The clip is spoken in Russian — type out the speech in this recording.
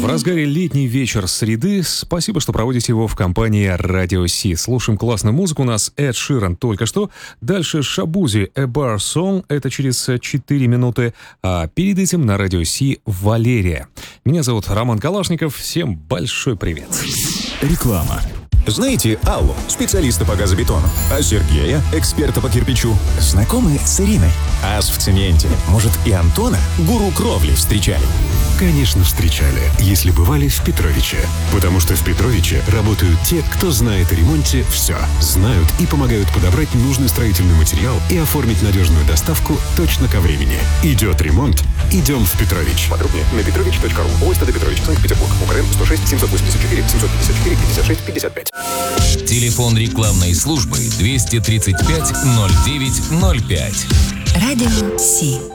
В разгаре летний вечер среды. Спасибо, что проводите его в компании Радио Си. Слушаем классную музыку. У нас Эд Ширан только что. Дальше Шабузи A Bar Song. Это через 4 минуты. А перед этим на Радио Си Валерия. Меня зовут Роман Калашников. Всем большой привет. Реклама. Знаете Аллу, специалиста по газобетону? А Сергея, эксперта по кирпичу? Знакомы с Ириной? Ас в цементе. Может, и Антона, гуру кровли, встречали? Конечно, встречали, если бывали в Петровиче. Потому что в Петровиче работают те, кто знает о ремонте все. Знают и помогают подобрать нужный строительный материал и оформить надежную доставку точно ко времени. Идет ремонт, идем в Петрович. Подробнее на petrovich.ru. ОСТД Петрович, Санкт-Петербург. УКРН 106 784 754 56 55. Телефон рекламной службы 235 09 05. Радио Си.